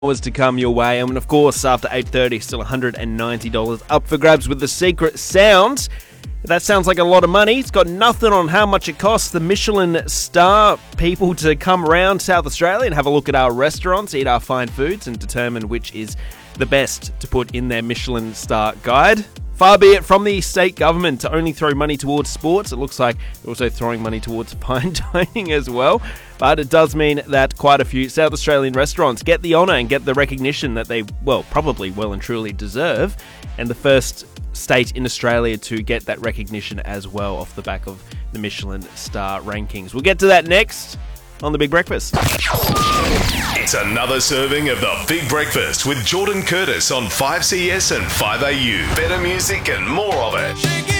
was to come your way. And of course, after 8:30, still $190 up for grabs with The Secret Sound. That sounds like a lot of money. It's got nothing on how much it costs the Michelin star people to come around South Australia and have a look at our restaurants, eat our fine foods, and determine which is the best to put in their Michelin star guide. Far be it from the state government to only throw money towards sports. It looks like they're also throwing money towards fine dining as well. But it does mean that quite a few South Australian restaurants get the honour and get the recognition that they, probably well and truly deserve. And the first state in Australia to get that recognition as well off the back of the Michelin star rankings. We'll get to that next on The Big Breakfast. It's another serving of The Big Breakfast with Jordan Curtis on 5CS and 5AU. Better music and more of it.